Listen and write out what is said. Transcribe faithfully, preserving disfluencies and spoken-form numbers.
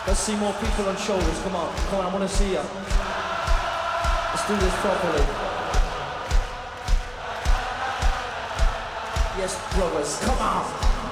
Let's see more people on shoulders. Come on, come on, I want to see you. Let's do this properly. Yes, brothers, come on.